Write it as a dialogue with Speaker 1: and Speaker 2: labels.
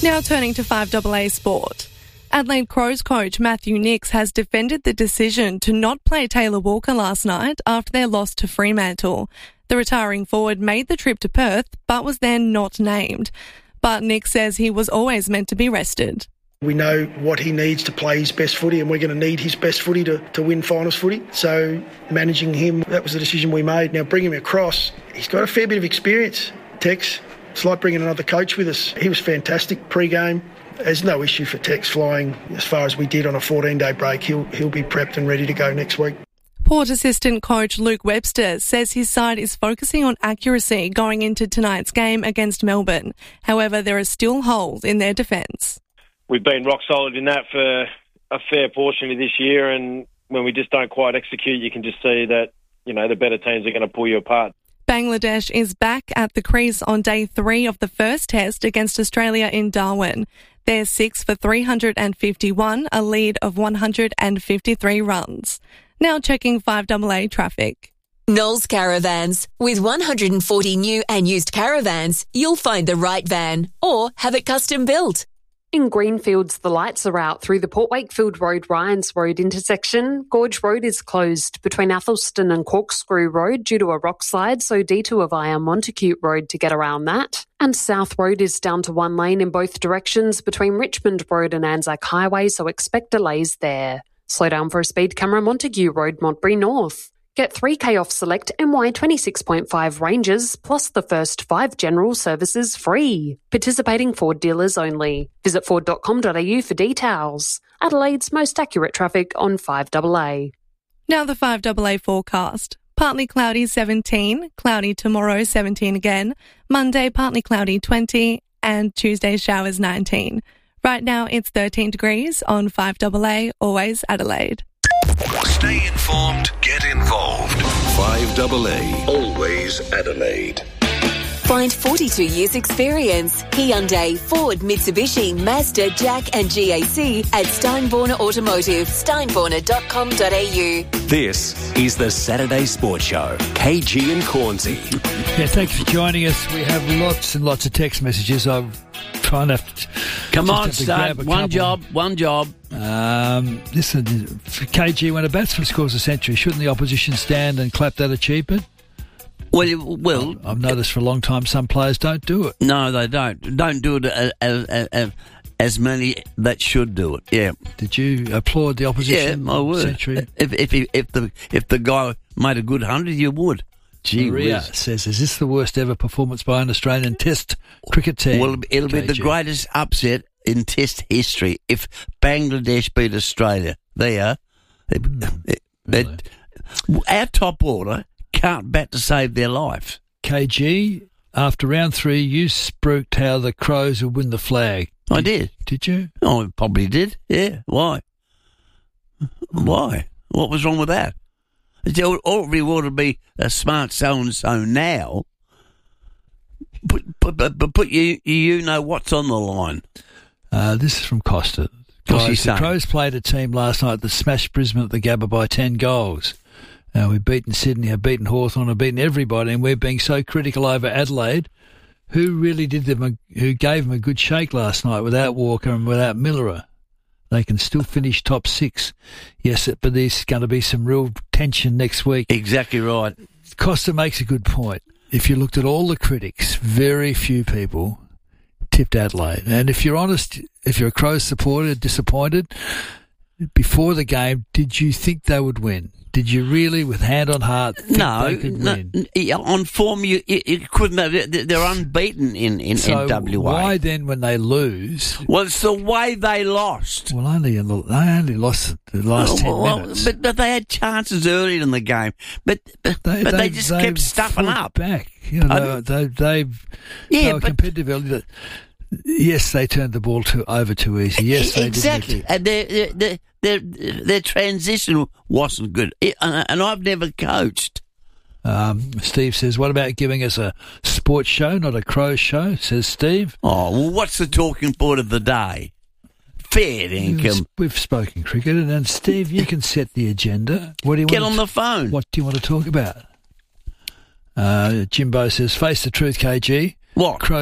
Speaker 1: Now turning to 5AA Sport. Adelaide Crows coach Matthew Nicks has defended the decision to not play Taylor Walker last night after their loss to Fremantle. The retiring forward made the trip to Perth but was then not named. But Nicks says he was always meant to be rested.
Speaker 2: We know what he needs to play his best footy, and we're going to need his best footy to win finals footy. So managing him, that was the decision we made. Now bringing him across, he's got a fair bit of experience, Tex. It's like bringing another coach with us. He was fantastic pre-game. There's no issue for Tex flying as far as we did on a 14-day break. He'll be prepped and ready to go next week.
Speaker 1: Port assistant coach Luke Webster says his side is focusing on accuracy going into tonight's game against Melbourne. However, there are still holes in their defence.
Speaker 3: We've been rock solid in that for a fair portion of this year, and when we just don't quite execute, you can just see that, the better teams are going to pull you apart.
Speaker 1: Bangladesh is back at the crease on day 3 of the first test against Australia in Darwin. They're 6 for 351, a lead of 153 runs. Now checking 5AA traffic.
Speaker 4: Knowles Caravans. With 140 new and used caravans, you'll find the right van or have it custom built.
Speaker 5: In Greenfields, the lights are out through the Port Wakefield Road-Ryans Road intersection. Gorge Road is closed between Athelston and Corkscrew Road due to a rock slide, so detour via Montacute Road to get around that. And South Road is down to 1 lane in both directions between Richmond Road and Anzac Highway, so expect delays there. Slow down for a speed camera, Montague Road, Montbury North. Get 3K off select MY 26.5 ranges, plus the first 5 general services free. Participating Ford dealers only. Visit ford.com.au for details. Adelaide's most accurate traffic on 5AA.
Speaker 1: Now the 5AA forecast. Partly cloudy 17, cloudy tomorrow 17 again, Monday partly cloudy 20, and Tuesday showers 19. Right now it's 13 degrees on 5AA, always Adelaide.
Speaker 6: Stay informed, get involved. 5AA, always Adelaide.
Speaker 4: Find 42 years experience. Hyundai, Ford, Mitsubishi, Mazda, Jack and GAC at Steinborner Automotive, steinborner.com.au.
Speaker 7: This is the Saturday Sports Show. KG and Cornsey.
Speaker 8: Yeah, thanks for joining us. We have lots and lots of text messages. I'm trying to...
Speaker 9: Come on, Stud. One job.
Speaker 8: Listen, KG, when a batsman scores a century, shouldn't the opposition stand and clap that achievement?
Speaker 9: Well,
Speaker 8: I've noticed for a long time some players don't do it.
Speaker 9: No, they don't. Don't do it as many that should do it. Yeah.
Speaker 8: Did you applaud the opposition?
Speaker 9: Yeah, I would.
Speaker 8: Century?
Speaker 9: If the guy made a good 100, you would. Gee
Speaker 8: Maria
Speaker 9: whiz.
Speaker 8: says, is this the worst ever performance by an Australian Test cricket team?
Speaker 9: Well, it'll be the greatest upset in Test history if Bangladesh beat Australia. There you are. Our top order can't bat to save their life.
Speaker 8: KG, after round 3, you spooked how the Crows would win the flag.
Speaker 9: I did.
Speaker 8: Did you?
Speaker 9: Oh, I probably did. Yeah. Why? Why? What was wrong with that? All we want to be a smart so-and-so now, but you know what's on the line.
Speaker 8: This is from Costa. Guys, the Crows played a team last night that smashed Brisbane at the Gabba by 10 goals. We've beaten Sydney, have beaten Hawthorn, have beaten everybody, and we're being so critical over Adelaide, who gave them a good shake last night without Walker and without Millerer. They can still finish top 6. Yes, but there's going to be some real tension next week.
Speaker 9: Exactly right.
Speaker 8: Costa makes a good point. If you looked at all the critics, very few people tipped Adelaide. And if you're honest, if you're a Crows supporter, disappointed, before the game, did you think they would win? Did you really, with hand on heart, think they could win?
Speaker 9: On form, you couldn't have. They're unbeaten in WA.
Speaker 8: Why then, when they lose?
Speaker 9: Well, it's the way they lost.
Speaker 8: Well, they only lost the last 10 minutes.
Speaker 9: But they had chances early in the game. But they just kept stuffing up.
Speaker 8: Back. They were competitive early. Yes, they turned the ball over too easy. Yes, they
Speaker 9: exactly. And their transition wasn't good. And I've never coached.
Speaker 8: Steve says, what about giving us a sports show, not a Crows show, says Steve.
Speaker 9: Oh, well, what's the talking point of the day? Fair income.
Speaker 8: We've spoken cricket, and Steve, you can set the agenda. What do you
Speaker 9: Get on the phone.
Speaker 8: What do you want to talk about? Jimbo says, face the truth, KG.
Speaker 9: What?